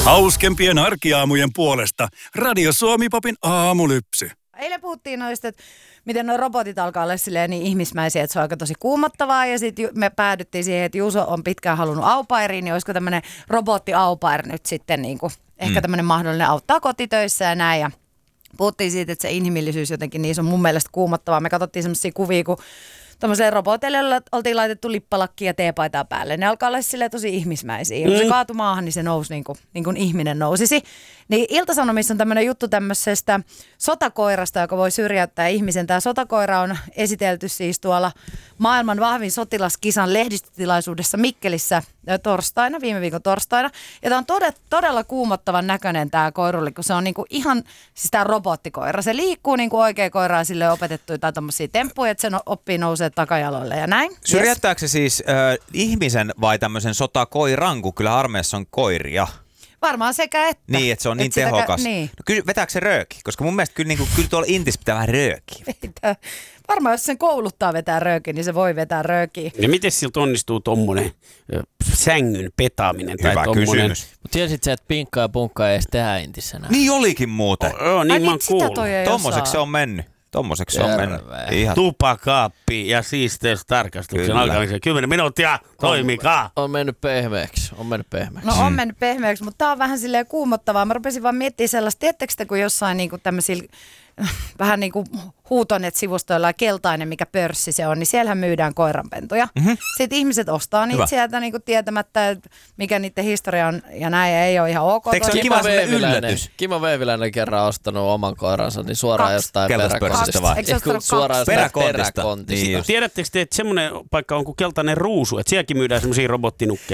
Hauskempien arkiaamujen puolesta Radio Suomi-popin aamulypsy. Eilen puhuttiin noista, että miten nuo robotit alkaa olla silleen niin ihmismäisiä, että se on aika tosi kuumottavaa. Ja sitten me päädyttiin siihen, että Juuso on pitkään halunnut au pairiin, niin olisiko tämmöinen robotti au pair nyt sitten niin kuin, ehkä tämmöinen mahdollinen auttaa kotitöissä ja näin. Ja puhuttiin siitä, että se inhimillisyys jotenkin niin se on mun mielestä kuumottavaa. Me katsottiin semmoisia kuvia, kun tuommoiselle robotille oltiin laitettu lippalakki ja teepaitaa päälle. Ne alkaa olla silleen tosi ihmismäisiä. Kun se kaatui maahan, niin se nousi niin kuin ihminen nousisi. Niin Ilta-Sanomissa on tämmöinen juttu tämmöisestä sotakoirasta, joka voi syrjäyttää ihmisen. Tämä sotakoira on esitelty siis tuolla maailman vahvin sotilaskisan lehdistötilaisuudessa Mikkelissä viime viikon torstaina. Ja tämä on todella kuumottavan näköinen tämä koirulli, kun se on niinku ihan siis tämä robottikoira. Se liikkuu niin kuin oikea koira ja sille on opetettu jotain tommosia temppuja, että se oppii nousee takajaloille ja näin. Syrjäyttääkö se siis ihmisen vai tämmöisen sotakoiran, kun kyllä armeijassa on koiria? Varmaan sekä että. Niin, että se on niin tehokas. Niin. No, kyllä, vetääkö se rööki? Koska mun mielestä kyllä tuolla Intis pitää vähän röökiä. Varmaan jos sen kouluttaa vetää röökiä, niin se voi vetää röökiä. Ja miten siltä onnistuu tommonen sängyn petaaminen? Hyvä tai tommonen... kysymys. Mutta tiesit sä, että pinkkaa ja punkkaa ei edes tehdä Intissä näin? Niin olikin muuten. Niin mä oon kuullut. Tommoseksi se on mennyt. Ihan. Tupakaappi ja siisteystarkastuksen alkamisen 10 minuuttia. Toimikaa. On mennyt pehmeäksi. No on mennyt pehmeäksi, mutta tää on vähän silleen kuumottavaa. Mä rupesin vaan miettimään sellaista, tiedättekö te, kun jossain niinku tämmöisillä vähän niin kuin Huutonet-sivustoilla ja keltainen, mikä pörssi se on, niin siellähän myydään koiranpentuja. Sitten ihmiset ostaa niitä sieltä niin kuin tietämättä, mikä niiden historia on ja näin, ei ole ihan ok. Teekö se kiva yllätys? Kimmo Veiviläinen kerran ostanut oman koiransa, niin suoraan jostain peräkontista vai? Suoraan peräkontista. Niin. Tiedättekö te, että semmoinen paikka on kuin keltainen ruusu, että sielläkin myydään semmoisia robottinukkeja?